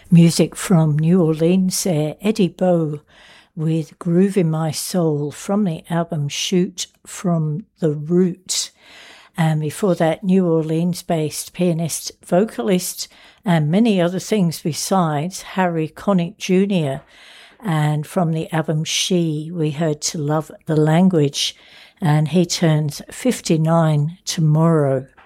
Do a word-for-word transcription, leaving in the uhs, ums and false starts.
Music from New Orleans there, Eddie Bo with Groove in My Soul from the album Shoot from the Root. And before that, New Orleans-based pianist, vocalist, and many other things besides, Harry Connick Junior And from the album She, we heard To Love the Language. And he turns fifty-nine tomorrow.